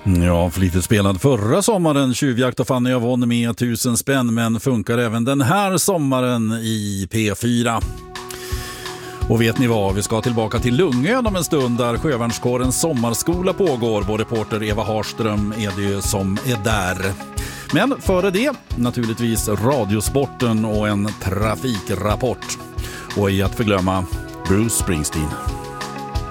Ja, flitigt spelad förra sommaren. Tjuvjakt och Fanny av Von med 1000 spänn, men funkar även den här sommaren i P4. Och vet ni vad, vi ska tillbaka till Lungön om en stund där Sjövärnskårens sommarskola pågår. Vår reporter Eva Harström är det ju som är där. Men före det, naturligtvis radiosporten och en trafikrapport. Och i att förglömma Bruce Springsteen.